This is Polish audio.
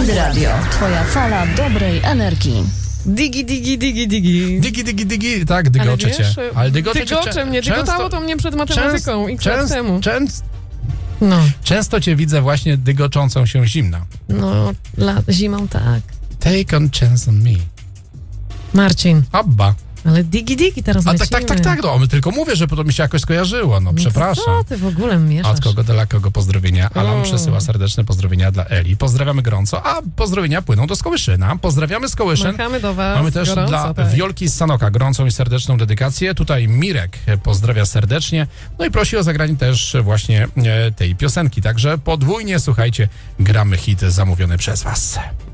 Halo Radio, twoja fala dobrej energii. Digi. Digi, tak, dygocze cię. Ale dygocze mnie, dygotało to mnie przed matematyką x lat temu. Często cię widzę właśnie dygoczącą się zimna. No, zimą tak. Take on chance on me. Marcin. Abba. Ale digi teraz lecimy. Tak, no, tylko mówię, że to mi się jakoś skojarzyło, no przepraszam. Co ty w ogóle mieszasz? Od kogo dla kogo pozdrowienia? Alan przesyła serdeczne pozdrowienia dla Eli. Pozdrawiamy gorąco, a pozdrowienia płyną do Skołyszyna. Pozdrawiamy Skołyszyn. Machamy do was. Mamy też gorąco, dla tak. Wiolki z Sanoka gorącą i serdeczną dedykację. Tutaj Mirek pozdrawia serdecznie, no i prosi o zagranie też właśnie tej piosenki. Także podwójnie, słuchajcie, gramy hit zamówiony przez was.